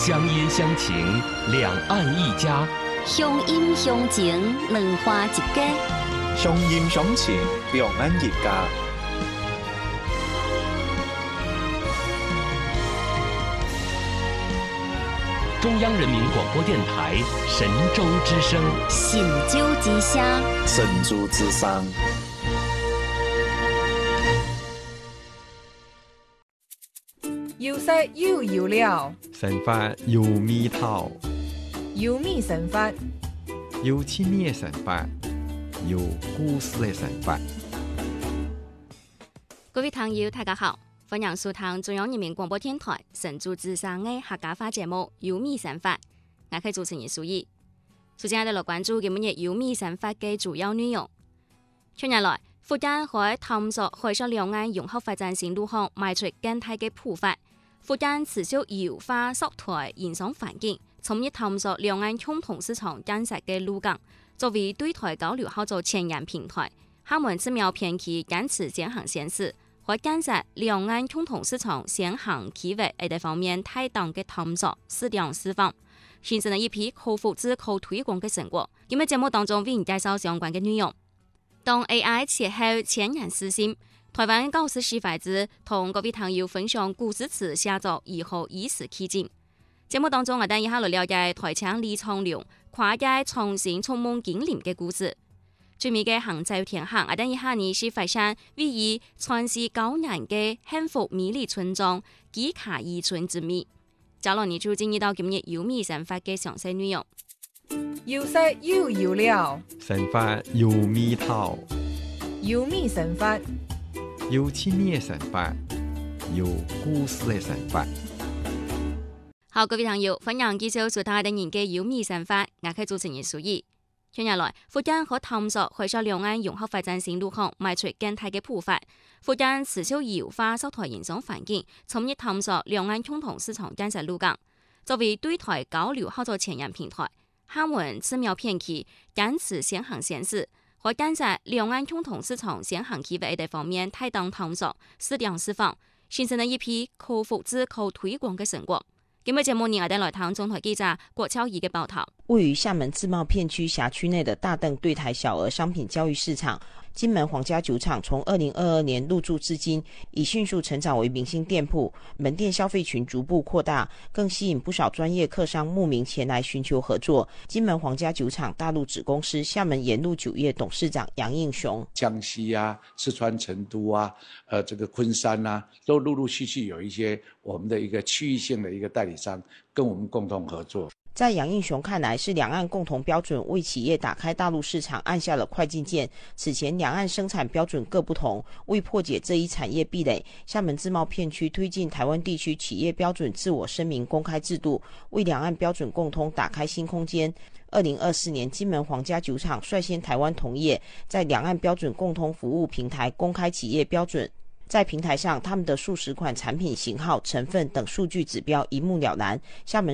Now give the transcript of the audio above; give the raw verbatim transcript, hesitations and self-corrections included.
乡音乡情，两岸一家。 乡音乡情，两花一家。 乡音乡情，两岸一家。 中央人民广播电台神州之声， 神州之声， 神州之声。 有色有油料， 神法有味道， 有味神法， 有趣味的神法，有故事的神法。 各位朋友，大家好，歡迎收聽中央人民廣播電台神州之聲嘅客家話節目《有味神法》，我係主持人蘇怡。首先，我哋來關注今日《有味神法》嘅主要內容。近日來，福建喺探索海上兩岸融合發展新路向邁出更大嘅步伐。福建持續優化涉台營商環境，從而探索兩岸共同市場建設嘅路徑。作為對台交流合作前沿平台，廈門自貿片區堅持先行先試，喺建設兩岸共同市場先行企域呢方面適當嘅探索試點示範，形成了一批可複製可推廣嘅成果。今日節目當中為你介紹相關嘅內容。當 A I 切後前沿實現，台灣教師示範子同各位朋友分享故事詞寫作如何以史起進。節目當中我哋以下來了解台腔李長龍跨界重新充滿經驗嘅故事。最美嘅杭州天下，我哋以下呢是發生位於傳世高年嘅幸福美麗村莊基卡伊村之美。接落嚟就進入到今日有味神法嘅詳細內容。 有色有油料， 神法有味道， 有味神法， 有趣味的神法，有故事的神法。 好，各位朋友，歡迎繼續收睇我哋嘅有味神法，我係主持人蘇怡。近日來，福建可探索海上兩岸融合發展新路向邁出更大嘅步伐。福建持續優化涉台營商環境，從而探索兩岸共同市場建設路徑。作為對台交流合作前沿平台，廈門自貿片區堅持先行先試，喺建設兩岸共同市場先行企域呢方面適當探索試點示範，形成了一批可複製可推廣嘅成果。今日節目，我哋來談中台記者郭超儀嘅報道。 位於廈門自貿片區轄區內的大鄧對台小額商品交易市場，金門皇家酒廠從二零二二年入駐至今，已迅速成長為明星店鋪，門店消費群逐步擴大，更吸引不少專業客商慕名前來尋求合作。金門皇家酒廠大陸子公司廈門沿路酒業董事長楊應雄： 江西啊、四川成都啊、呃這個昆山啊，都陸陸續續有一些我們的一個區域性的一個代理商跟我們共同合作。 在楊應雄看來，是兩岸共同標準為企業打開大陸市場按下了快進鍵。此前兩岸生產標準各不同，為破解這一產業壁壘，廈門自貿片區推進台灣地區企業標準自我聲明公開制度，為兩岸標準共通打開新空間。二零二四年，金門皇家酒廠率先台灣同業在兩岸標準共通服務平台公開企業標準。在平台上，他們的數十款產品型號、成分等數據指標一目了然。廈門